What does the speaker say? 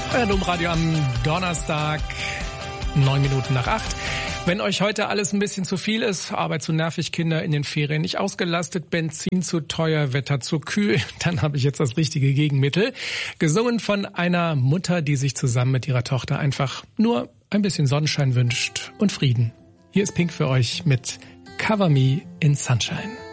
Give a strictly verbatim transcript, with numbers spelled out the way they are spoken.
Euer Domradio am Donnerstag, neun Minuten nach acht. Wenn euch heute alles ein bisschen zu viel ist, Arbeit zu nervig, Kinder in den Ferien nicht ausgelastet, Benzin zu teuer, Wetter zu kühl, dann habe ich jetzt das richtige Gegenmittel. Gesungen von einer Mutter, die sich zusammen mit ihrer Tochter einfach nur ein bisschen Sonnenschein wünscht und Frieden. Hier ist Pink für euch mit Cover Me in Sunshine.